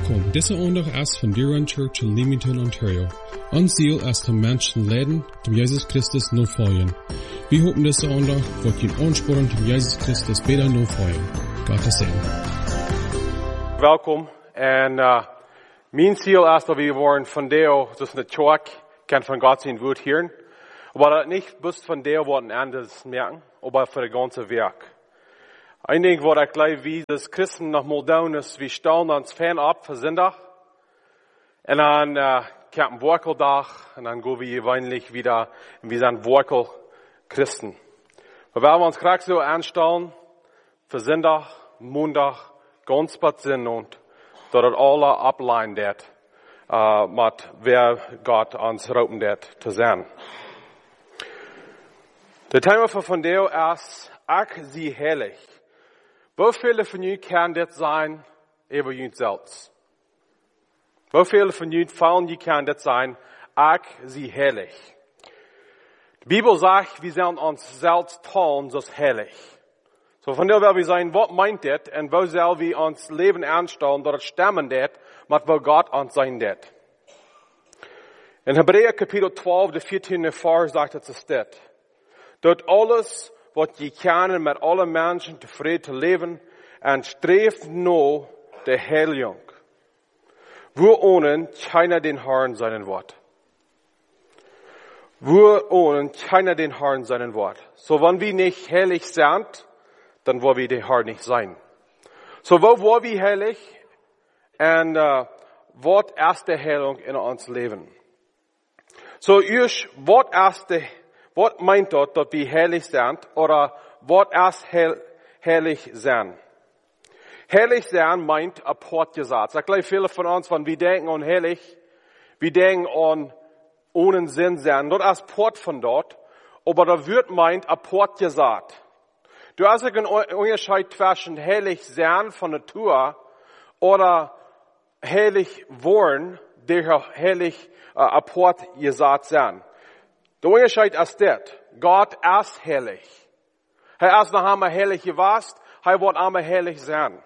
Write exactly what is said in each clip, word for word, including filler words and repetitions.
Welkom. Deze aandag is van Deer Run Church in Leamington, Ontario. Ons ziel is om mensen leiden, om Jezus Christus navolgen. We hopen deze aandag wordt je aansporen om Jezus Christus beter navolgen. God zegen. Welkom. En uh, mijn ziel is dat we worden van deel, dus in de kerk, kan van God zijn woord hören. Aber dat niet bloß von der worden anders merken, aber für die ganze Werk. Ein Ding, was ich glaube, wie das Christen noch mal down ist, wir stellen uns fernab für Sonntag. Und dann äh, kommt ein Workeldach und dann gehen wir gewöhnlich wieder, und wir sind Workel-Christen. Wir werden uns gerade so anstellen, für Sonntag, Montag, ganz bald sind und dass das alle ableinen wird, äh, mit wer Gott uns rauben wird zu sein. Der Thema von der ist, ach, sie herrlich. Wie viele von euch kann das sein, über euch selbst? Wie viele von euch fallen, die kann das sein, ach, sie herrlich? Die Bibel sagt, wir sollen uns selbst tun, so herrlich. So von der werden wir sagen, was meint das, und wo sollen wir uns Leben anstellen, dass es stemmen wird, mit wo Gott uns sein wird. In Hebräer Kapitel zwölf, der vierzehnte Vers sagt es das steht. Dort alles, was je können, mit allen Menschen zufrieden zu leben, und streeft nur der Heiligung. Wo ohne keiner den Herrn seinen Wort. Wo ohne keiner den Herrn seinen Wort. So, wenn wir nicht heilig sind, dann wollen wir der Herr nicht sein. So, wo wollen wir heilig? Und, uh, was ist die Heilung in uns Leben? So, ich, was ist die Was meint dort, dass wir heilig sind? Oder was ist heil, heilig sein? Heilig sein meint ein Portgesatz. Ich glaube, viele von uns, wenn wir denken an heilig, wir denken an ohne Sinn sein. Das ist Port von dort. Aber da wird meint ein Portgesatz. Du hast einen Unterschied zwischen heilig sein von Natur oder heilig wollen, der heilig äh, ein Portgesatz sein. Der Unterschied ist das. Gott ist heilig. Er ist noch einmal heilig gewesen. Er wird einmal heilig sein.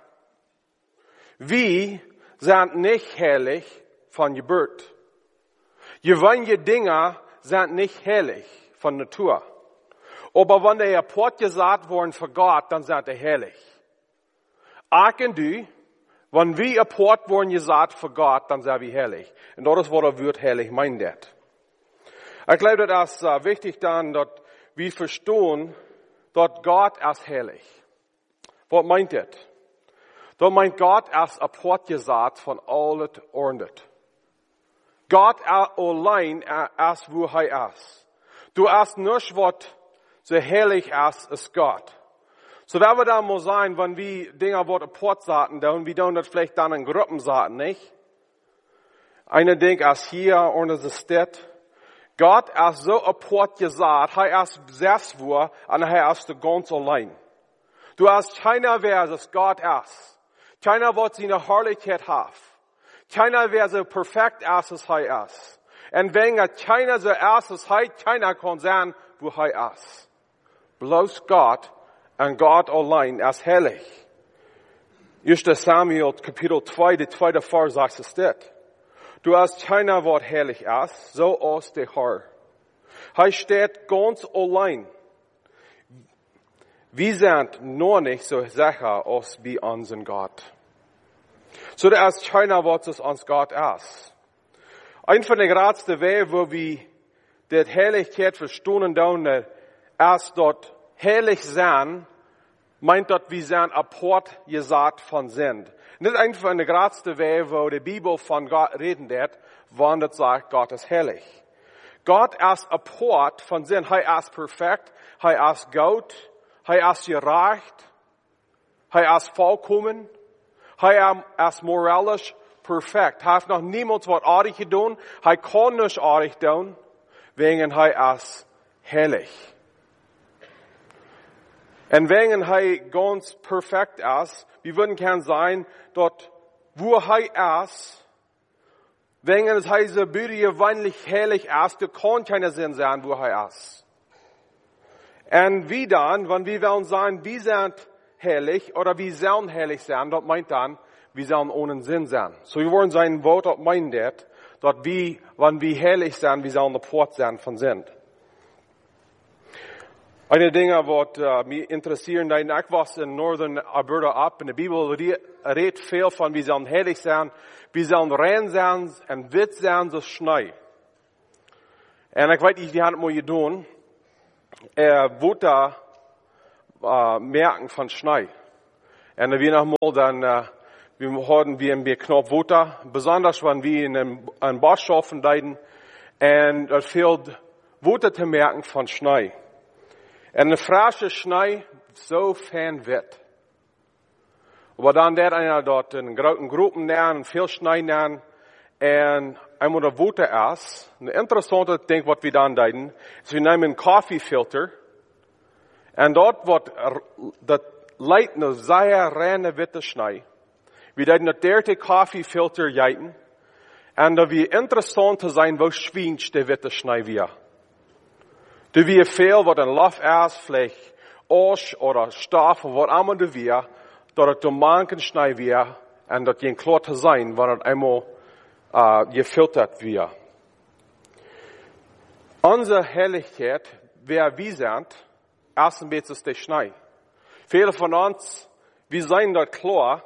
Wir sind nicht heilig von Geburt. Gewöhnliche Dinge sind nicht heilig von Natur. Aber wenn der Port gesagt worden für Gott, dann sind sie heilig. Auch und du, wenn wir Port worden gesagt für Gott, dann sind wir heilig. Und das ist, was er wird heilig meint. Ich glaube, das ist uh, wichtig dann, dass wir verstehen, dass Gott ist heilig. Was meint das? Da meint Gott ist ein Portgesatz von alles ordnet. Gott allein ist, wo er ist. Du hast nicht, was so heilig ist, ist Gott. So werden wir da mal sein, wenn wir Dinge, was ein Port sagen, und wir tun das vielleicht dann in Gruppen sagen, nicht? Einer denkt, er ist hier, und es ist das. Gott ist so ein Port gesagt, er ist selbst wo, und er ist ganz allein. Du hast keiner, wer es Gott ist. Keiner, was seine Herrlichkeit hat. Keiner, wer so perfekt ist, als er ist. Und wenn er keiner so ist, als er, keiner kann sein, wo er ist. Bloß Gott und Gott allein ist heilig. erster Samuel, Kapitel zwei, der zweite Vers sagt es das. Du hast keiner, was heilig ist, so aus der Herr. Er steht ganz allein. Wir sind noch nicht so sicher aus wie unseren Gott. So da ist keiner, was es uns Gott ist. Ein von den größten Wegen, wo wir die Heiligkeit verstehen, ist dort heilig sein, meint dort, wir sind ein Port gesagt von sind. Das ist einfach eine größte Wege, wo die Bibel von Gott reden wird, wann das sagt, Gott ist heilig. Gott ist ein Port von Sinn. Er ist perfekt. Er ist gut. Er ist gerecht. Er ist vollkommen. Er ist moralisch perfekt. Er hat noch niemals was artig getan. Er kann nicht artig tun, wegen er ist heilig. Und wenn er ganz perfekt ist, wir würden gern sein, dort, wo er ist, wenn es heiße Bühne gewöhnlich heilig ist, du kann keiner Sinn sein, wo er ist. Und wie dann, wenn wir wollen sagen, wir sind heilig, oder wir sollen heilig sein, das meint dann, wir sollen ohne Sinn sein. So wir wollen sein Wort auch meinen, dort, dort wie, wenn wir herrlich sein, wir sollen eine Port sein von Sinn. Eine Dinge, was uh, mich interessieren, da ich was in Northern Alberta ab, in der Bibel redet viel von, wir sollen herrlich sein, wir sollen rein sein und wit sein, so Schnee. Und ich weiß nicht, die haben es mal getan, er wollte da uh, merken von Schnee. Und wir noch mal dann, uh, wir hatten wir ein knapp Wutter, besonders wenn wir in einem, einem Bosch schaffen leiden, und es fehlt Wutter zu merken von Schnee. En een frasche Schnee so fan wird. Aber dann der einer dort in großen Gruppen lernen, viel Schnee lernen, und einmal der Wutter ist. Eine interessante Ding, was wir dann deuten, ist, wir nehmen einen Kaffeefilter, und dort wird das Licht eine sehr reine witte Schnee. Wir deuten das derde Kaffeefilter jeiten, und da wir interessant zu sein, wo schwingt der witte Schnee wir. Du wie veel wat een laf is, vielleicht Osch oder Stoff, wat allemaal du wir, dat het de manken schnei wir, en dat je klar te zijn, wanneer het eenmaal uh, gefiltert wir. Onze Herrlichkeit, wer wir sind, erst ein bisschen ist der Schnee. Viele von uns, wir sind dort klar,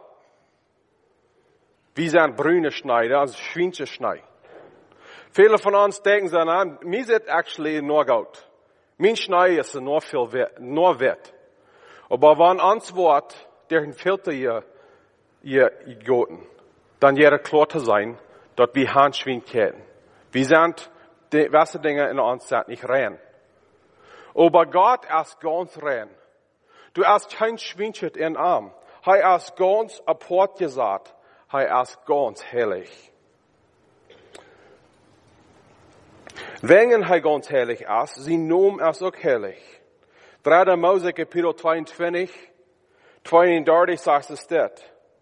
wir sind brüne Schnee, das ist schwinche Schnee. Viele von uns denken so, na, mir ist actually nur gut. Mein Schnee ist nur viel wert, nur wert. Aber wenn uns Wort, der Filter hier, hier goten, dann jeder klar zu sein, dass wir Handschwinken. Wir sind, die weiße Dinge in uns sind nicht rein. Aber Gott ist ganz rein. Du hast kein Schwinchen in den Arm. Er ist ganz apart gesagt. Er ist ganz heilig. Wenn er ganz heilig ist, sein Name ist auch heilig. dritter Mose Kapitel zweiundzwanzig, zweiunddreißig sagt es dort.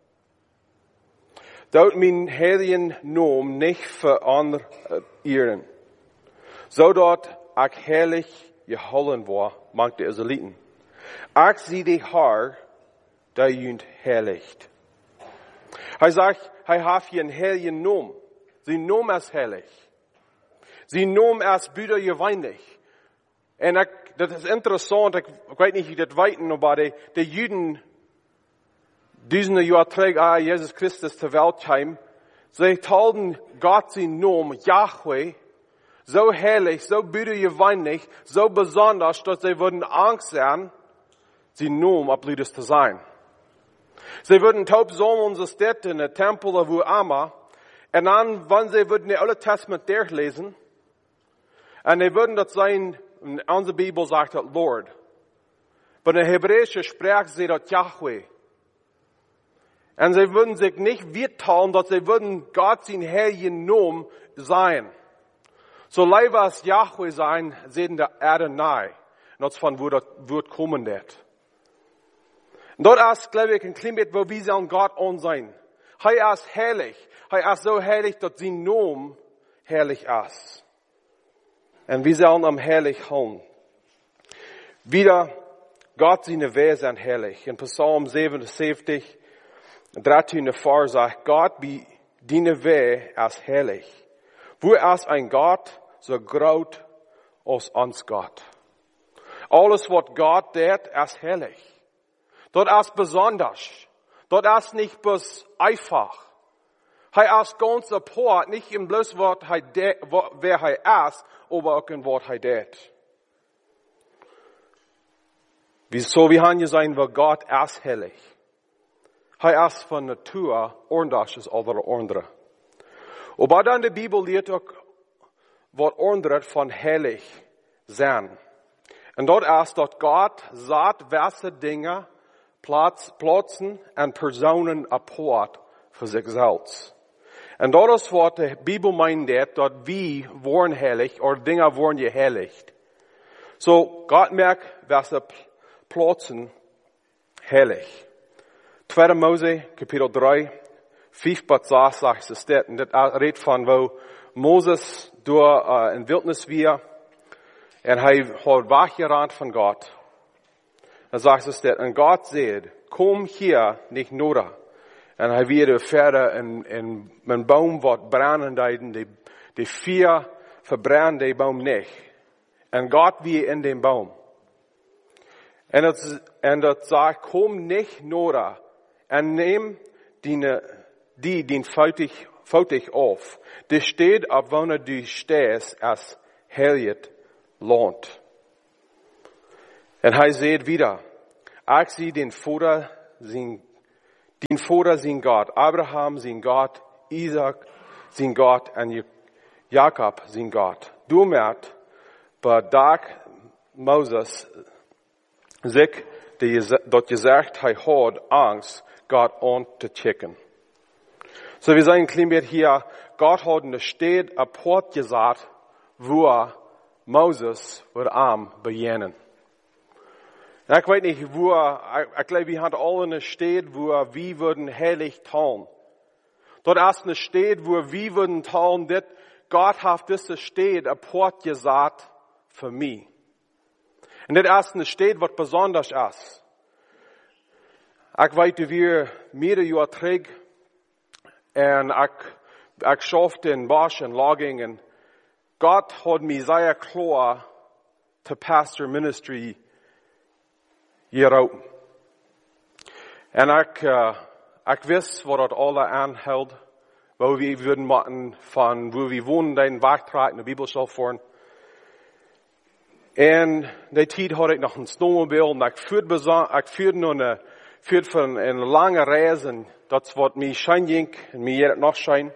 Dort mein heiligen Namen nicht verändern, so dort ich heilig gehalten war, manch die Israeliten. Ich sie die Herr, der jünd heiligt. Er sagt, er hat hier einen heiligen Namen. Sein Name ist heilig. Sie noem als Brüder geweinig. Und ich, das ist interessant, ich, ich weiß nicht, wie das weiten, aber die, die Juden, diesen Jahr trägt ah, Jesus Christus zur Welt heim, sie taten Gott sein Namen, Yahweh, so herrlich, so Brüder geweinig, so besonders, dass sie würden Angst haben, sein Namen ablüdes zu sein. Sie würden taub sagen, unsere Städte, in der Tempel, wo immer, und dann, wenn sie würden die Alte Testament durchlesen, und sie würden das sein, in unserer Bibel sagt das Lord. Aber in der hebräischen Sprache sagt das Yahweh. Und sie würden sich nicht mitteilen, dass sie würden Gott sein heiligen Namen sein. So leider es Yahweh sein, sehen der Erde nahe. Und das von wo das wird kommen wird. Und dort ist, glaube ich, ein Klimat, wo wir sollen Gott on sein. Er ist heilig. Er ist so heilig, dass sein Name herrlich ist. Und wir sollen am herrlich halten. Wieder, Gott seine Wege sind herrlich. In Psalm siebenundsiebzig, dreizehn Vers sagt, Gott, wie deine Wege ist herrlich. Wo ist ein Gott, so groß als uns Gott. Alles, was Gott tut, ist herrlich. Dort ist besonders. Dort ist nicht bloß einfach. Er ist ganz apart, nicht im bloß Wort, wer er ist, aber auch in Wort er tut. So wie han je sein, weil Gott ist heilig. Er ist von Natur anders als alle andere. Aber dann die Bibel lehrt auch, was anderes von heilig sein. Und dort ist, dass Gott sagt, welche Dinge Platz, Plätzen und Personen apart für sich selbst. Und dort ist, was die Bibel meint, dass wir wurden heilig, oder Dinge wurden geheiligt. So, Gott merkt, welche Plätzen heilig. zweiter Mose, Kapitel drei, fünf bis sechs sagt es dort. Und das redet von, wo Moses durch äh, in Wildnis war, und er hat wachgerannt von Gott. Dann sagt es dort, und Gott sagt, komm hier nicht nur, En hij weer verder en, en mijn boom wordt branden, die, die vier verbrannt die boom niet. En God weer in den boom. En dat, en dat zegt, kom niet nodig en neem die, die, die foutig, foutig auf. Die steht op wanneer du stehst als heilig Land. En hij zegt wieder, ik zie den Vater zijn, den Vater zijn God, Abraham zijn God, Isaac zijn God en Jacob zijn God. Du merkt, bedacht Moses zich dat je zegt, hij had angst, God aan te checken. So, wir sagen ein klein bisschen hier, Gott hat eine Stadt apart gesagt, wo Moses wird arm beginnen. En ik weet niet wo, ik, ik glaube, wir haben alle eine Stadt, wo wir würden heilig tun. Dort ist eine Stadt, wo wir würden tun, dat Gott hat diese Stadt apart gesagt für mich. Und das ist eine Stadt, was besonders ist. Ich weiß, wir mehrere Jahre zurück, und ich, ich schaffte in Bosch und Logging, und Gott hat mich sehr klar zu Pastor Ministry gerufen. Und ich, uh, ich weiß, was das alle anhält, wo wir würden machen, von wo wir wohnen, den Wachtrag in der Bibelschule fahren. En die tijd had ik nog een snowmobile en ik voerde, ik voerde nog een, voerde van een lange reis en dat is wat mij schijn ging en mij het nog schijn.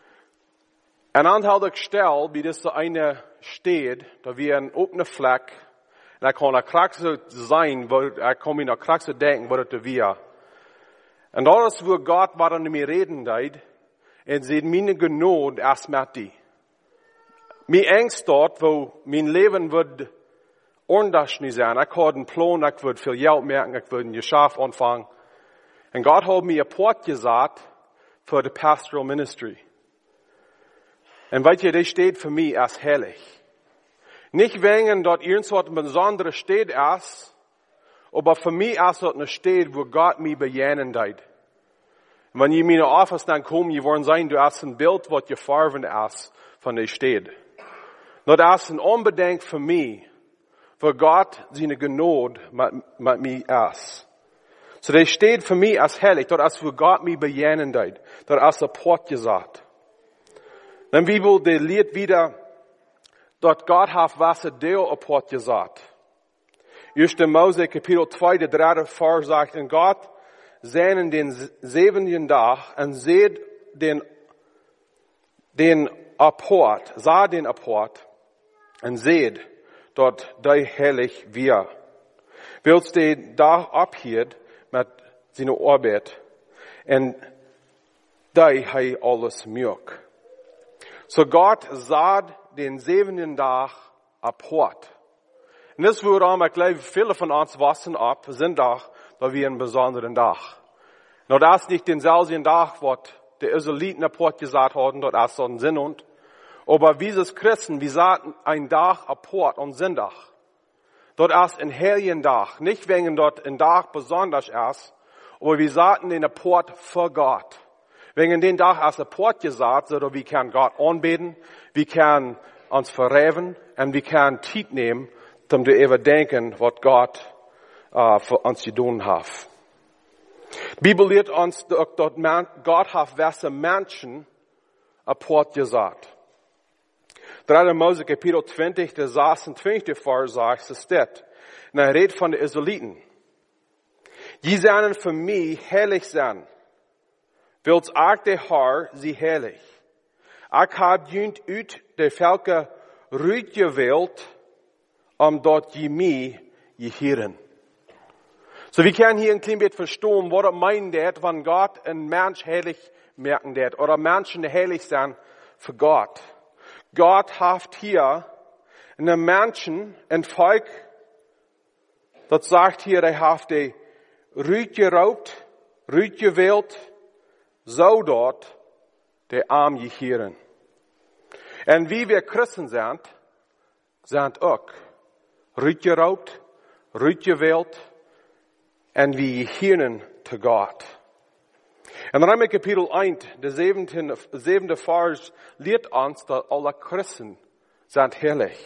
En dan had ik stel bij deze ene stad, dat we een opene vlek en ik kon er kracht zijn, ik kon me naar kracht denken wat het weer. En dat is waar God wat aan mij reden deed en zei mijn genood erst met die. Mijn angst dort, wo mijn leven wordt anders niet zijn. Ik had een plan, ik wil veel geld merken, ik wil een geschäft aanvangen. En God had mij een poort gezet voor de pastoral ministry. En weet je, die steht voor mij als heilig. Niet wegen dat irgendwas een besondere stad is, aber für mich ist das eine Stadt, wo Gott mich bejahen deed. Wenn je in mijn office dann kommt, je wollen sein, du hast ein Bild, was je farben ist von der Stadt. Dat is een onbedenk voor mij, voor God zijn genood met, met mij is. So dat steht voor mij als heilig, dat is voor God mij bejahen deed. Dat is een poort gezegd. De Bibel, die leert wieder, dat God heeft wasser deel op poort gezegd. Eerste Mose, kapitel twee, de derde vers zegt, en God zijn den zevende dag, en zeed den, den apart, sah den apart, en zeed, dat die heilig weer. Wils die dag ophield met zijn arbeid, en die hij alles mjuk. So God sah den zevende dag apart. En das woran, ik glaube, viele von uns wassen ab, Sonntag, da wir einen besonderen Tag. Nou, das ist nicht denselben Tag, was die Israeliten apart gesagt haben, dort ist so ein Sinn und. Aber wir als Christen, wir sagen ein Tag apart und Sonntag. Dort ist ein heiligen Tag. Nicht wegen dort ein Tag besonders ist, aber wir sagen den apart für Gott. Wegen den Tag ist apart gesagt, so dass wir können Gott anbeten, wir können uns verreven und wir können Zeit nehmen, um zu überdenken, was Gott uh, für uns getan hat. Die Bibel lehrt uns, dass Gott hat welche Menschen apart gesagt. dritte Mose Kapitel zwanzig, der sechsundzwanzigste Vers sagt, es steht, und er redet von den Israeliten. Die sollen für mich heilig sein, wils auch der Herr sie heilig. Ich hab jünt uit der Völker ruhig gewählt, um dort je mich gehören. So, wir können hier ein klein bisschen verstehen, was er meint, wenn Gott ein Mensch heilig merken wird, oder Menschen heilig sein für Gott. Gott hat hier einen Menschen, ein Volk, das sagt hier, er hat die ruhig geraubt, ruhig gewählt, so dort der Arm gehören. Und wie wir Christen sind, sind auch ruhig geraubt, ruhig gewählt, und wir gehören zu Gott. In Römer Kapitel eins, der siebente, siebente Vers, lehrt uns, dass alle Christen sind herrlich.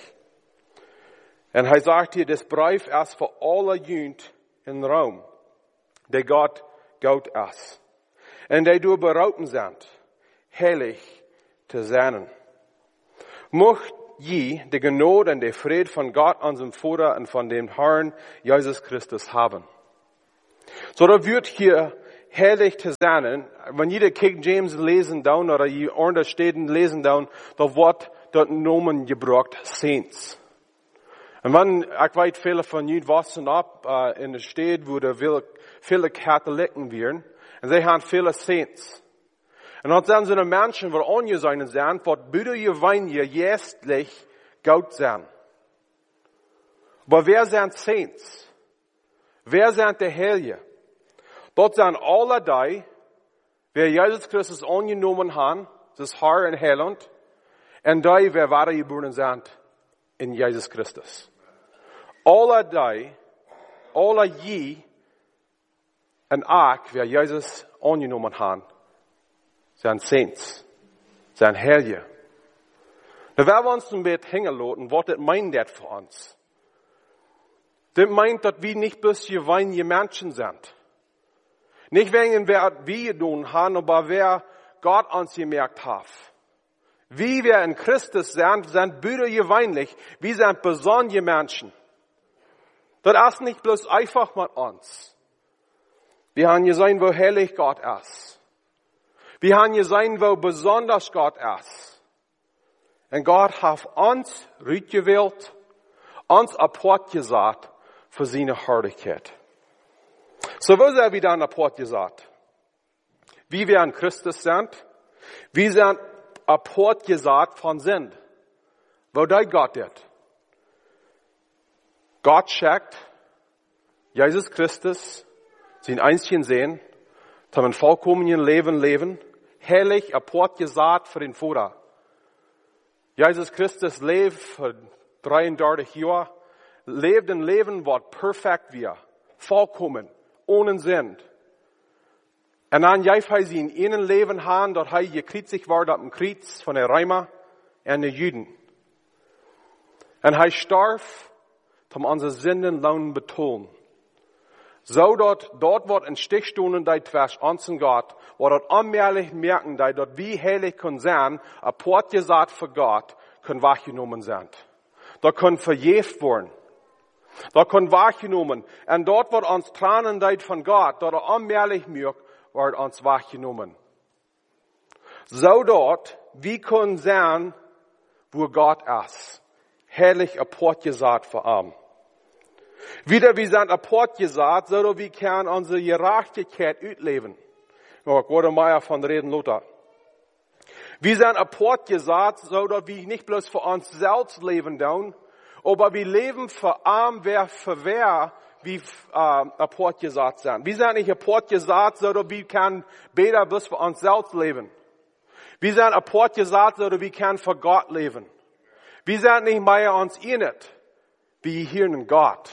Und er sagt hier, das Brief ist für alle Jünd in Rom, der Gott Gott ist. Und die du berufen sind, herrlich zu sein. Möcht je die Gnade und der Friede von Gott, unserem Vater und von dem Herrn Jesus Christus haben. So, da wird hier herrlich zu sein. Wenn jeder King James lesen down oder die anderen Städten lesen down, da wird dort Nomen gebraucht, Saints. Und wenn, ich weiß, viele von Ihnen wachsen ab äh, in der Stadt, wo da viele Katholiken wären, und sie haben viele Saints. Und dann sind so eine Menschen, die angesehen sind, was bitte ihr Wein hier jästlich Gott sein. Aber wer sind Saints? Wer sind die Heilige? Dort sind alle die, wer Jesus Christus angenommen haben, das Herr und Heiland, und die, wer wahre geboren sind in Jesus Christus. Alle die, alle je, und auch, wer Jesus angenommen haben, sind Saints, sind Heilige. Da werden wir uns ein bisschen hängen lassen, was das meint das für uns. Das meint, dass wir nicht bloß geweinige Menschen sind. Nicht wegen wer wir tun haben, aber wer Gott uns gemerkt hat. Wie wir in Christus sind, sind Brüder geweinlich. Wir sind besondere Menschen. Das ist nicht bloß einfach mit uns. Wir haben gesehen, wo herrlich Gott ist. Wir haben gesehen, wo besonders Gott ist. Und Gott hat uns gewählt, uns apart gesagt für seine Herrlichkeit. So, wo sind wir dann apart gesagt? Wie wir in Christus sind, wir sind apart gesagt von Sinn. Wo da Gott ist. Gott schickt Jesus Christus, sein einzigen Sohn, zum ein vollkommenen Leben leben, herrlich apart gesagt für den Vater. Jesus Christus lebt für dreiunddreißig Jahre, lebt ein Leben, was perfekt war, vollkommen, ohne Sinn. Und dann hat er sein einen Leben haben, dort er gekreuzigt war, am Kreuz von den Römer und den Juden. Und er starb, um unsere Sünden lohn betonen. So dort, dort wird in Stichstunden die Twäsch uns und Gott, wo dort allmählich merken, die dort wie heilig können sein, apart gesagt für Gott, können wahrgenommen sein. Dort können verjäft worden. Dort können wahrgenommen. Und dort wird uns Tränen die von Gott, dort allmählich merkt, wird uns wahrgenommen. So dort, wie können sein, wo Gott ist. Herrlich apart gesagt für Arm. Wieder wie sind apart gesagt, so wie können unsere Gerechtigkeit ausleben. Ich wurde Meier von Reden Luther. Wir sind apart gesagt, so wie nicht bloß für uns selbst leben tun, aber wir leben für arm, wer für wer, wie äh, apart gesagt sind. Wir sind nicht apart gesagt, so wie können beter bloß für uns selbst leben. Wir sind apart gesagt, so wie können für Gott leben. Wir sind nicht mehr uns ähnelt, wie hier in Gott.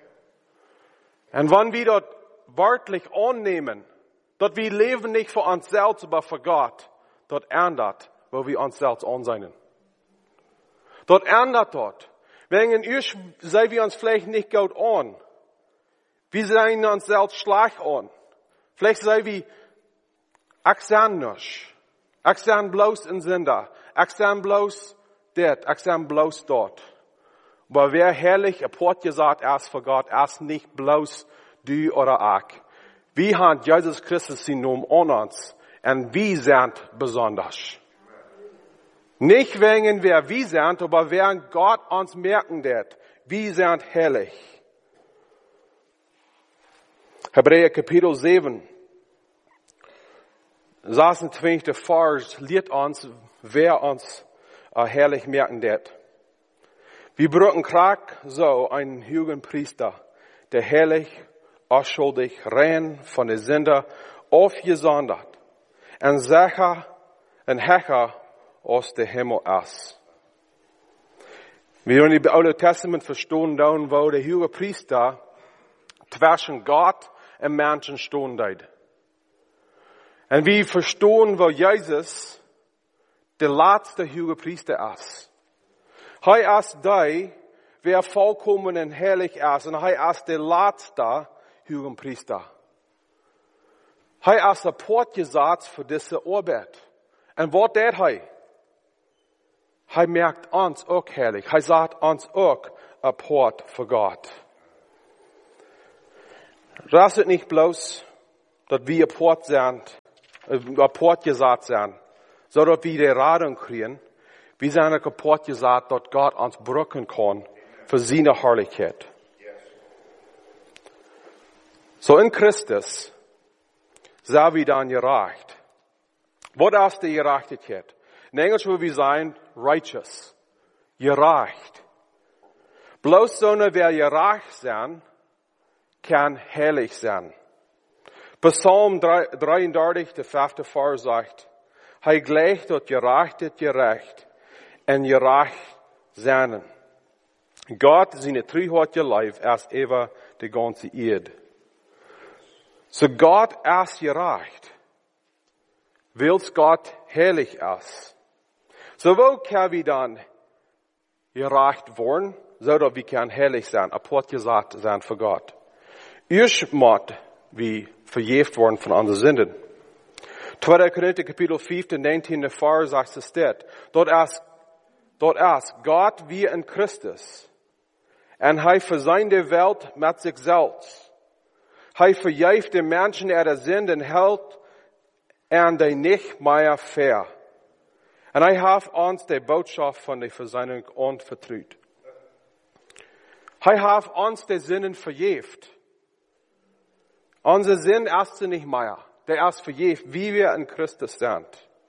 Und wenn wir dort wörtlich annehmen, dass wir leben nicht für uns selbst, aber für Gott, dort ändert, wo wir uns selbst ansehen. Dort ändert dort. Wegen uns sehen wir uns vielleicht nicht gut an. Wir sehen uns selbst schlecht an. Vielleicht sehen wir, ich sehe nicht. Ich sehe bloß in Sünder. Ich sehe bloß dort. Ich sehe bloß dort. Aber wer herrlich apart gesagt ist für Gott, ist nicht bloß du oder ich. Wir haben Jesus Christus sein Namen an uns. Und wir sind besonders. Nicht wegen wer wir sind, aber während Gott uns merken wird, wir sind herrlich. Hebräer Kapitel sieben, sechsundzwanzigster Vers, lehrt uns, wer uns uh, herrlich merken wird. Wir brauchen krank so einen heiligen Priester, der herrlich, unschuldig, rein von der Sünde aufgesondert und sicher und Hecher aus dem Himmel ist. Wir haben im Alten Testament verstanden, wo der heilige Priester zwischen Gott und Menschen stehen. Und wir verstehen, wo Jesus der letzte hohe Priester ist. Er ist der, wer vollkommen und herrlich ist. Und er ist der letzte hohe Priester. Er ist der Portgesetz für diese Arbeit. Und was tut er? Er merkt uns auch herrlich. Er sagt uns auch ein Port für Gott. Das ist nicht bloß, dass wir ein Port sind, ein Port gesagt sind, so dass wir die Radung kriegen. Wir sind ein Port gesagt, dass Gott uns brücken kann für seine Herrlichkeit. So in Christus sind wir dann gerecht. Was ist die Gerechtigkeit? In Englisch würde wir sagen, righteous. Gerecht. Bloß so eine, wer gerecht sein, kann herrlich sein. Psalm dreiunddreißig, der fünfte Vers sagt, er gleicht dort gerecht, dort gerecht, und gerecht sein. Gott, seine Treuheit Leib, erst ever die ganze Erde. So Gott ist gerecht. Will's Gott herrlich ist. So wo können wir dann gerecht werden, so dass wir können herrlich sein, apart gesagt sein für Gott. Erst muss wir verjährt worden von unseren Sünden. zweiter Korinther Kapitel fünf, der neunzehnte Vers sagt es dort. Dort ist, dort ist Gott wie in Christus. Und er versöhnt die Welt mit sich selbst. Er verjährt den Menschen, er der Sünden hält, und die nicht mehr fair. Und er hat uns die Botschaft von der Versöhnung anvertraut. Er hat uns die Sünden verjährt. Unser Sinn ist nicht mehr. Der ist verjährt, wie wir in Christus sind.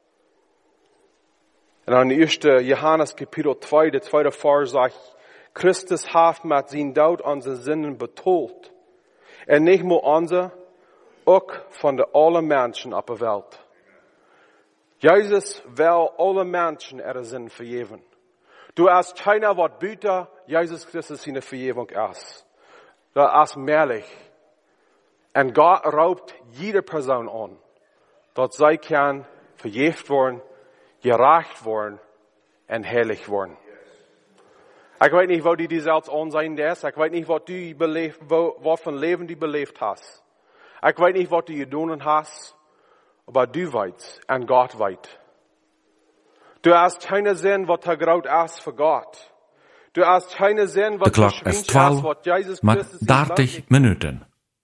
Und dann erster Johannes Kapitel zwei, der zweite Vers sagt, Christus hat mit seinem Tod unsere Sünden betont. Und nicht nur unsere, auch von den allen Menschen auf der Welt. Jesus will alle Menschen ihre Sünden vergeben. Du hast keiner, was büter, Jesus Christus seine Vergebung ist. Das ist mehrlich. Und Gott raubt jede Person an, dass sie kann vergeben werden, gerecht werden und herrlich werden. Ich weiß nicht, wo du die selbst ansehen lässt. Ich weiß nicht, was du belebt, wo, was für ein Leben du belebt hast. Ich weiß nicht, was du getan hast, aber du weißt und Gott weiß. Du hast keine Sinn, was der Graut ist für Gott. Du hast keine Sinn, was der Klok is twaalf, met dertig minuten.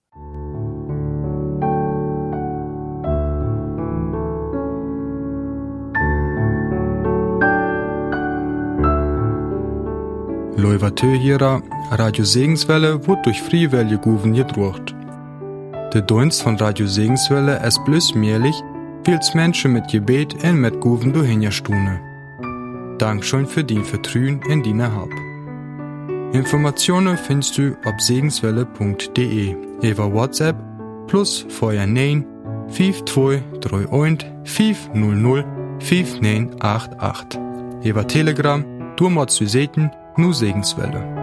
Loivatøyera, Radio Segenswelle wird durch Friwelle Guven gedruckt. Der Dienst von Radio Segenswelle ist bloß möglich, weil's Menschen mit Gebet und mit Guven durchhinterstune. Dankeschön für dein Vertrauen in deine Hab. Informationen findest du auf segenswelle punkt de, über WhatsApp plus vorher neun fünf zwei drei eins fünf null null fünf neun acht acht. Über Telegram, du musst du sehen, nur Segenswelle.